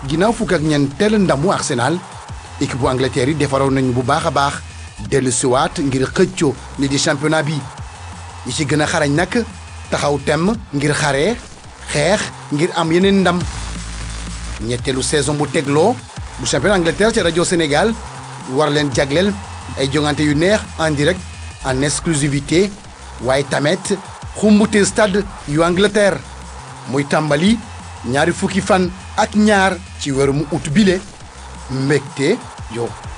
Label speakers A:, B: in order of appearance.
A: ginnaaw fukk ak ñeenteel ndamu Arsenal équipe bu Angleterre yi defaroon nañu bu baax a baax dellusiwaat ngir xëccoo li di championnat bi yi ci gën a xarañ nag taxaw temm ngir xeex ngir am yeneen ndam ñetteelu saison bu tegloo bu championnat Angleterre ci rajo Sénégal war leen jagleel ay jongante yu neex en direct en exclusivité waaye tamit xumbute stade yu Angleterre muy tàmbali ñaari fukki fan ak ñaar ci weeru mu ut bile mbégte yow